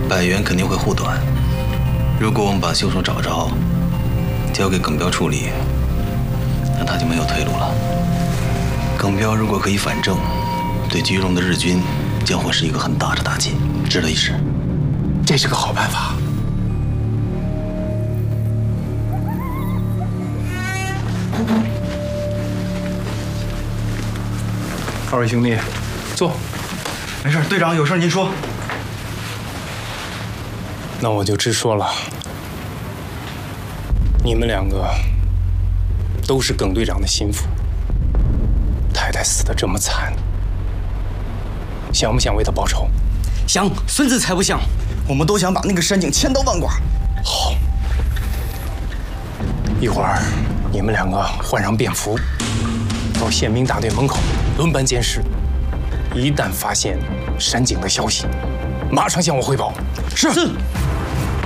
百元肯定会护短。如果我们把凶手找着，交给耿彪处理，那他就没有退路了。耿彪如果可以反正，对居荣的日军将会是一个很大的打击，值得一试。 这是个好办法。二位兄弟，坐。 没事，队长有事您说。 那我就直说了，你们两个都是耿队长的心腹，太太死得这么惨，想不想为她报仇？ 想，孙子才不想。我们都想把那个山井千刀万剐。 好，一会儿你们两个换上便服，到宪兵大队门口轮班监视。一旦发现山井的消息，马上向我汇报。是。